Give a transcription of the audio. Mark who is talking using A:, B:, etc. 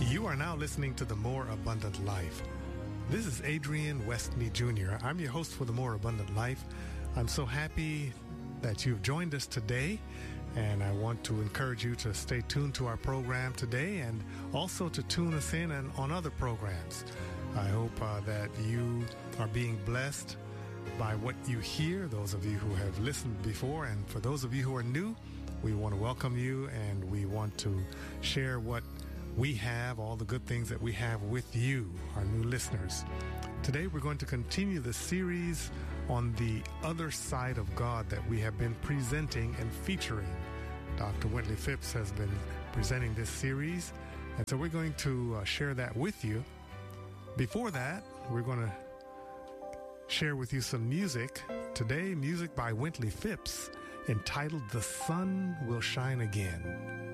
A: You are now listening to The More Abundant Life. This is Adrian Westney Jr. I'm your host for The More Abundant Life. I'm so happy that you've joined us today, and I want to encourage you to stay tuned to our program today and also to tune us in and on other programs. I hope that you are being blessed by what you hear, those of you who have listened before, and for those of you who are new, we want to welcome you, and we want to share what we have, all the good things that we have with you, our new listeners. Today we're going to continue the series on the other side of God that we have been presenting and featuring. Dr. Wintley Phipps has been presenting this series, and so we're going to share that with you. Before that, we're going to share with you some music. Today, music by Wintley Phipps entitled The Sun Will Shine Again.